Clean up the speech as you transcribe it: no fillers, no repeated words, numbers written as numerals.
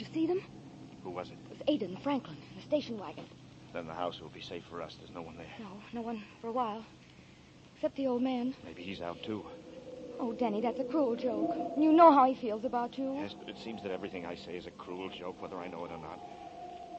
you see them? Who was it? It was Ada and Franklin in the station wagon. Then the house will be safe for us. There's no one there. No one for a while. Except the old man. Maybe he's out, too. Oh, Denny, that's a cruel joke. You know how he feels about you. Yes, but it seems that everything I say is a cruel joke, whether I know it or not.